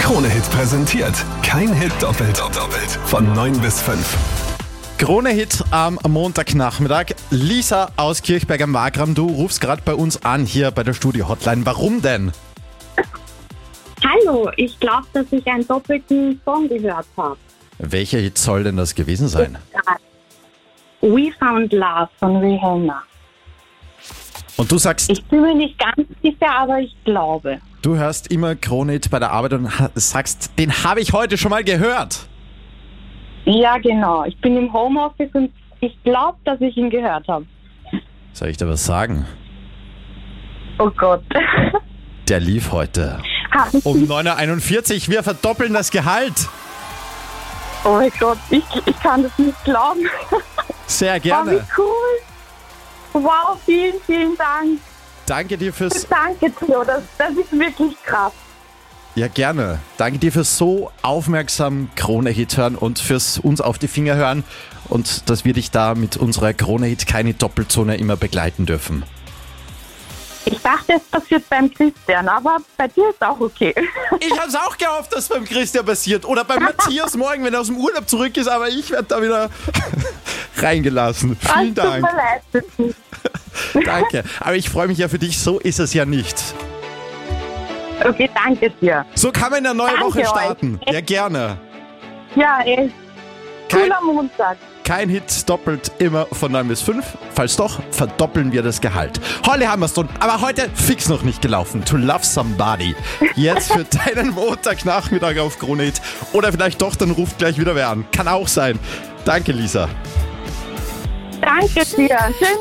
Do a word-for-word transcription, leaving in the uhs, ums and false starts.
Krone-Hit präsentiert. Kein Hit doppelt. doppelt. Von neun bis fünf. Krone-Hit am Montagnachmittag. Lisa aus Kirchberg am Wagram, du rufst gerade bei uns an, hier bei der Studio-Hotline. Warum denn? Hallo, ich glaube, dass ich einen doppelten Song gehört habe. Welcher Hit soll denn das gewesen sein? We Found Love von Rihanna. Und du sagst, Ich bin mir nicht ganz sicher, aber ich glaube. du hörst immer Krone-Hit bei der Arbeit und ha- sagst, den habe ich heute schon mal gehört. Ja, genau. Ich bin im Homeoffice und ich glaube, dass ich ihn gehört habe. Soll ich dir was sagen? Oh Gott. Der lief heute Haben um Sie- neun Uhr einundvierzig. Wir verdoppeln das Gehalt. Oh mein Gott, ich, ich kann das nicht glauben. Sehr Oh, wie gerne. cool. Wow, vielen, vielen Dank. Danke dir fürs... Danke, Theo. Das, das ist wirklich krass. Ja, gerne. Danke dir fürs so aufmerksam Krone-Hit hören und fürs uns auf die Finger hören und dass wir dich da mit unserer Krone-Hit keine Doppelzone immer begleiten dürfen. Ich dachte, es passiert beim Christian, aber bei dir ist auch okay. Ich hab's auch gehofft, dass beim Christian passiert oder beim Matthias morgen, wenn er aus dem Urlaub zurück ist, aber ich werde da wieder reingelassen. Vielen Es tut Dank. mir leid, Vicky. Danke. Aber ich freue mich ja für dich, so ist es ja nicht. Okay, danke dir. So kann man eine neue Danke Woche euch. starten. Ja, gerne. Ja, echt. Kein, Cooler Montag. kein Hit doppelt immer von neun bis fünf. Falls doch, verdoppeln wir das Gehalt. Holly Hammerstone, aber heute fix noch nicht gelaufen. To Love Somebody. Jetzt für deinen Montagnachmittag auf Krone Hit. Oder vielleicht doch, dann ruft gleich wieder wer an. Kann auch sein. Danke, Lisa. Danke dir. Schön.